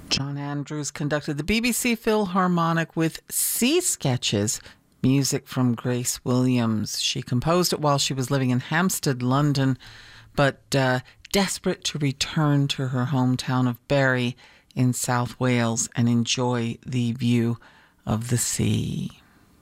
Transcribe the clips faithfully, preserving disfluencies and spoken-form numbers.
John Andrews conducted the B B C Philharmonic with Sea Sketches, music from Grace Williams. She composed it while she was living in Hampstead, London, but uh, desperate to return to her hometown of Barry in South Wales and enjoy the view of the sea.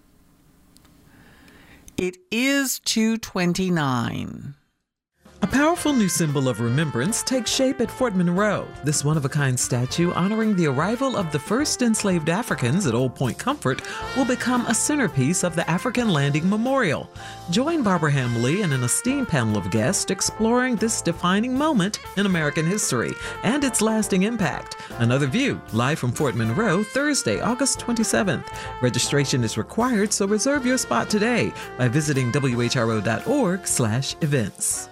It is two twenty-nine. A powerful new symbol of remembrance takes shape at Fort Monroe. This one-of-a-kind statue honoring the arrival of the first enslaved Africans at Old Point Comfort will become a centerpiece of the African Landing Memorial. Join Barbara Hamley and an esteemed panel of guests exploring this defining moment in American history and its lasting impact. Another View, live from Fort Monroe, Thursday, August twenty-seventh. Registration is required, so reserve your spot today by visiting W H R O dot org slash events.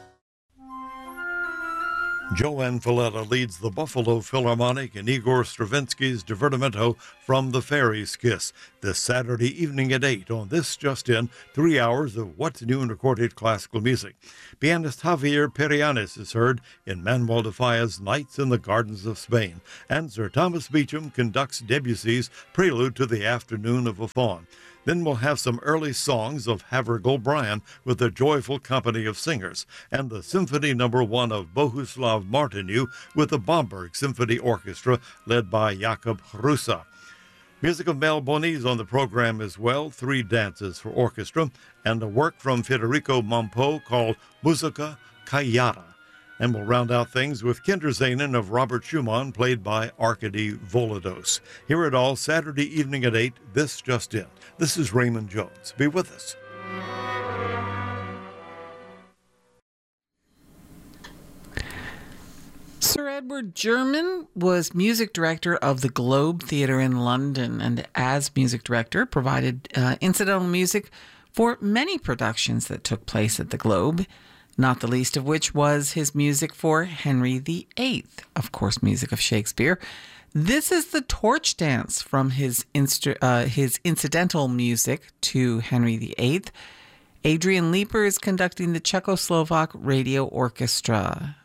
Joanne Filletta leads the Buffalo Philharmonic in Igor Stravinsky's Divertimento from the Fairies' Kiss this Saturday evening at eight on This Just In, three hours of what's new in recorded classical music. Pianist Javier Perianes is heard in Manuel de Falla's Nights in the Gardens of Spain, and Sir Thomas Beecham conducts Debussy's Prelude to the Afternoon of a Faun. Then we'll have some early songs of Havergal Brian with a joyful company of singers, and the Symphony Number One of Bohuslav Martinu with the Bomberg Symphony Orchestra led by Jakub Hrusa. Music of Mel Bonis on the program as well, three dances for orchestra, and a work from Federico Mompo called Musica Callada. And we'll round out things with Kinderszenen of Robert Schumann, played by Arkady Volodos. Hear it all Saturday evening at eight, This Just In. This is Raymond Jones. Be with us. Sir Edward German was music director of the Globe Theatre in London, and as music director provided uh, incidental music for many productions that took place at the Globe, not the least of which was his music for Henry the Eighth, of course, music of Shakespeare. This is the Torch Dance from his instru- uh, his incidental music to Henry the Eighth. Adrian Leeper is conducting the Czechoslovak Radio Orchestra.